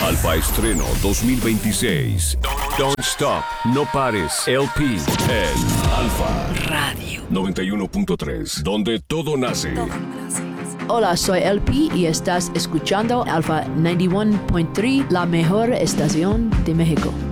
Alfa Estreno 2026. Don't Stop, No Pares, LP en Alfa Radio 91.3, donde todo nace. Hola, soy LP y estás escuchando Alfa 91.3, la mejor estación de México.